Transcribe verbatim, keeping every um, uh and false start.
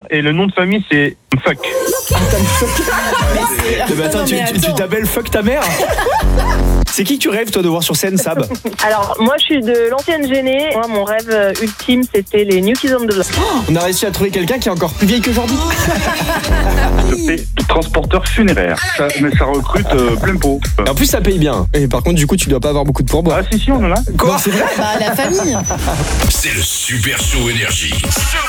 et le nom de famille c'est Fuck. Ah, t'as le fuck. Mais bah, attends, tu, tu, tu t'appelles Fuck ta mère. C'est qui que tu rêves toi de voir sur scène, Sab? Alors moi je suis de l'ancienne Génée. Moi mon rêve euh, ultime c'était les New Kids on the Block. Oh, on a réussi à trouver quelqu'un qui est encore plus vieille que Jordi. Je fais transporteur funéraire. Ça, mais ça recrute euh, plein pot. Et en plus ça paye bien. Et par contre du coup tu dois pas avoir beaucoup de pourboire. Ah si si on en a. Quoi? C'est vrai? Bah la famille. C'est le Super Show Énergie.